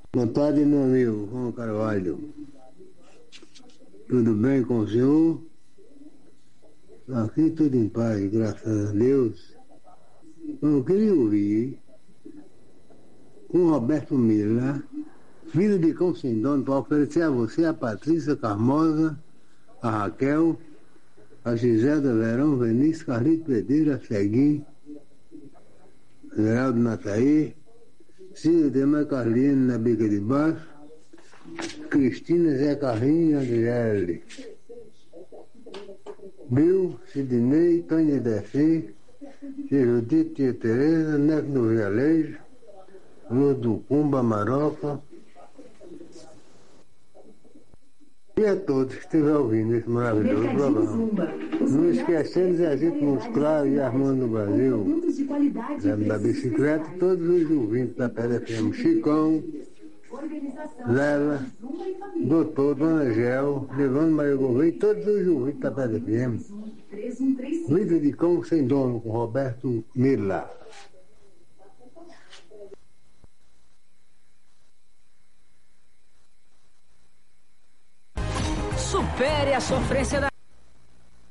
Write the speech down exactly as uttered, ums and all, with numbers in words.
Boa tarde, meu amigo Juan Carvalho. Tudo bem com o senhor? Aqui tudo em paz, graças a Deus. Eu queria ouvir com Roberto Miller, filho de Cão Sem Dono, para oferecer a você a Patrícia Carmosa, a Raquel, a Gisela Verão, Vinícius, Carlito Pedreira, Seguim, Geraldo Nataí, Cida Demar Carlino na Bica de Baixo, Cristina Zé Carrinho e Adriele. Bill, Sidney, Tânia Desci, Judite, Tia Tereza, Neto do Vialejo, Luz do Cumba, Maroca. E a todos que estiverem ouvindo esse maravilhoso programa. Não esquecendo de Agito Muscular e Armando do Brasil, da bicicleta, todos os ouvintes da P D F M, Chicão, Lela, Doutor, Dona Gel, Levando Maria Gouveia, todos os ouvintes da P D F M. Vida de Cão Sem Dono, com Roberto Miller. Supere a sofrência da